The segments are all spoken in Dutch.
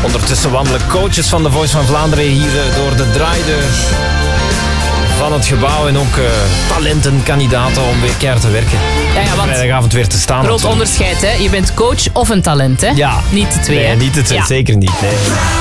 Ondertussen wandelen coaches van The Voice van Vlaanderen hier door de draaideur van het gebouw. En ook talentenkandidaten om weer keihard te werken. Ja, want vrijdagavond weer te staan. groot onderscheid, hè? Je bent coach of een talent, hè? Ja. Niet de twee, Nee, hè? niet de twee. Ja. Zeker niet. Nee.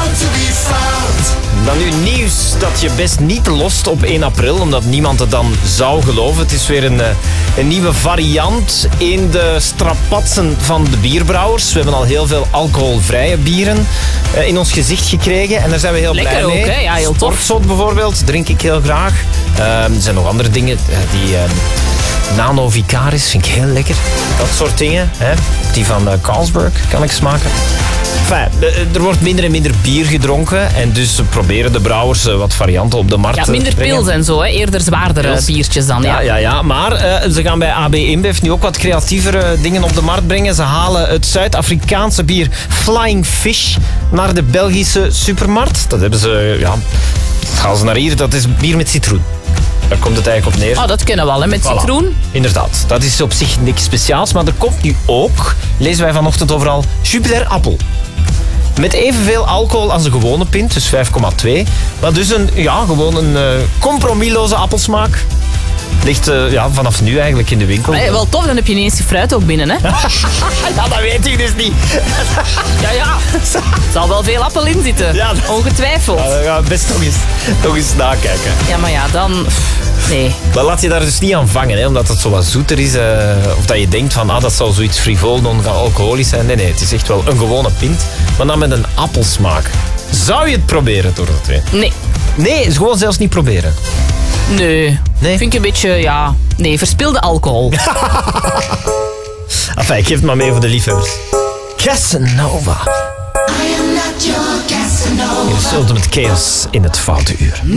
Dan nu nieuws dat je best niet lost op 1 april, omdat niemand het dan zou geloven. Het is weer een nieuwe variant in de strapatsen van de bierbrouwers. We hebben al heel veel alcoholvrije bieren in ons gezicht gekregen en daar zijn we heel Lekker blij mee. ook, hè? Ja, heel tof. Sportzot bijvoorbeeld, drink ik heel graag. Er zijn nog andere dingen, die Nano Vicaris vind ik heel lekker. Dat soort dingen. Hè? Die van Carlsberg kan ik smaken. Enfin, er wordt minder en minder bier gedronken en dus proberen de brouwers wat varianten op de markt Ja, te minder brengen. pils en zo, hè? Eerder zwaardere Pils. biertjes dan, ja. Ja. Maar ze gaan bij AB InBev nu ook wat creatievere dingen op de markt brengen. Ze halen het Zuid-Afrikaanse bier Flying Fish naar de Belgische supermarkt. Dat hebben ze, gaan ze naar hier. Dat is bier met citroen. Daar komt het eigenlijk op neer. Oh, dat kunnen we wel, hè? Met Voilà. citroen. Inderdaad, dat is op zich niks speciaals. Maar er komt nu ook, lezen wij vanochtend overal, Jupiler Appel. Met evenveel alcohol als een gewone pint, dus 5,2. Maar dus gewoon een compromisloze appelsmaak. Ligt vanaf nu eigenlijk in de winkel. Hey, wel tof, dan heb je ineens die fruit ook binnen, hè? Ja, dat weet ik dus niet. Ja. Er zal wel veel appel in zitten. Ja, Ongetwijfeld. Ja, best nog eens nakijken. Ja, maar ja, dan... Nee. Maar laat je daar dus niet aan vangen, hè, omdat het zo wat zoeter is. Of dat je denkt van, dat zou zoiets frivol, non-alcoholisch zijn. Nee, het is echt wel een gewone pint. Maar dan met een appelsmaak. Zou je het proberen, Dorothee? Nee. Nee, gewoon zelfs niet proberen. Nee. Nee? Vind ik een beetje, Nee, verspilde alcohol. Enfin, ik geef het maar mee voor de liefhebbers. Casanova. I am not your Casanova. Hier is Ultimate Chaos in het Foute Uur.